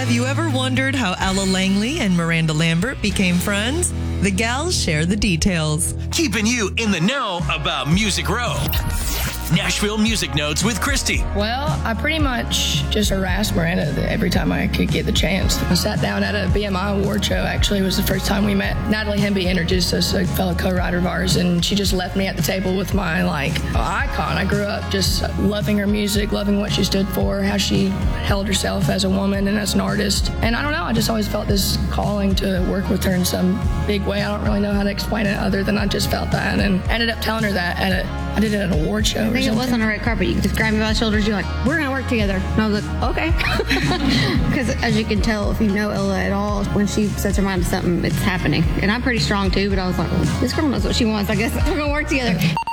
Have you ever wondered how Ella Langley and Miranda Lambert became friends? The gals share the details. Keeping you in the know about Music Row. Nashville Music Notes with Christy. Well, I pretty much just harassed Miranda every time I could get the chance. I sat down at a BMI award show. Actually, it was the first time we met. Natalie Hemby introduced us, a fellow co-writer of ours, and she just left me at the table with my icon. I grew up just loving her music, loving what she stood for, how she held herself as a woman and as an artist. And I don't know, I just always felt this calling to work with her in some big way. I don't really know how to explain it other than I just felt that, and ended up telling her that I did it at an award show. I think it was on a red carpet. You just grabbed me by the shoulders. You're like, we're going to work together. And I was like, okay. Because as you can tell, if you know Ella at all, when she sets her mind to something, it's happening. And I'm pretty strong too, but I was like, well, this girl knows what she wants. I guess we're going to work together.